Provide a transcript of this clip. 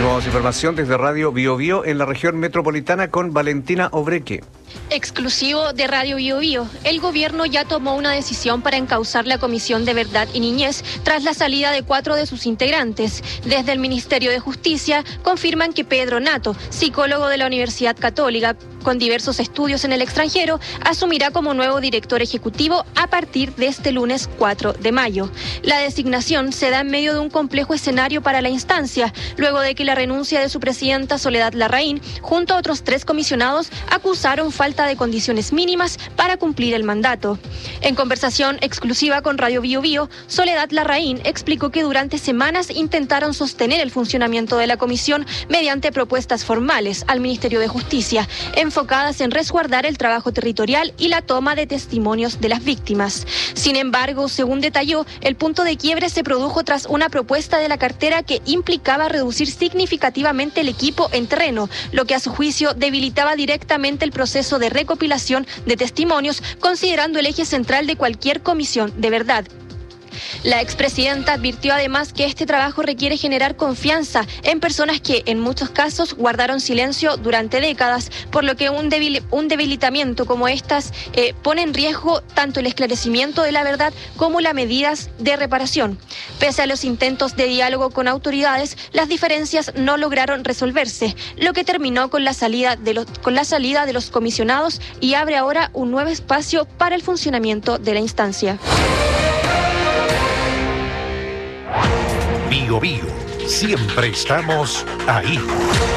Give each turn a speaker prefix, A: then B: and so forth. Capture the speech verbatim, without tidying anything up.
A: Continuamos información desde Radio Bio Bio en la región metropolitana con Valentina Obreque.
B: Exclusivo de Radio Bio Bio, el gobierno ya tomó una decisión para encauzar la Comisión de Verdad y Niñez tras la salida de cuatro de sus integrantes. Desde el Ministerio de Justicia confirman que Pedro Nato, psicólogo de la Universidad Católica con diversos estudios en el extranjero, asumirá como nuevo director ejecutivo a partir de este lunes cuatro de mayo. La designación se da en medio de un complejo escenario para la instancia, luego de que la renuncia de su presidenta Soledad Larraín, junto a otros tres comisionados, acusaron falta de condiciones mínimas para cumplir el mandato. En conversación exclusiva con Radio Bio Bio, Soledad Larraín explicó que durante semanas intentaron sostener el funcionamiento de la comisión mediante propuestas formales al Ministerio de Justicia, enfocadas en resguardar el trabajo territorial y la toma de testimonios de las víctimas. Sin embargo, según detalló, el punto de quiebre se produjo tras una propuesta de la cartera que implicaba reducir significativamente el equipo en terreno, lo que a su juicio debilitaba directamente el proceso de recopilación de testimonios, considerando el eje central de cualquier comisión de verdad. La expresidenta advirtió además que este trabajo requiere generar confianza en personas que en muchos casos guardaron silencio durante décadas, por lo que un, debil, un debilitamiento como estas eh, pone en riesgo tanto el esclarecimiento de la verdad como las medidas de reparación. Pese a los intentos de diálogo con autoridades, las diferencias no lograron resolverse, lo que terminó con la salida de los, con la salida de los comisionados y abre ahora un nuevo espacio para el funcionamiento de la instancia.
C: Bio Bio, siempre estamos ahí.